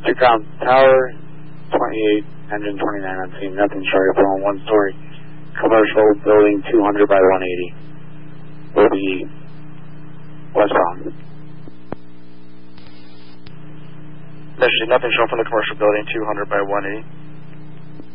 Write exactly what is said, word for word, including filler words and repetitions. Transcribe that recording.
Ground Tower, twenty-eight, engine twenty-nine on scene, nothing short of phone, one story, commercial building two hundred by one eighty. Will be westbound. Actually, nothing shown from the commercial building two hundred by one eighty.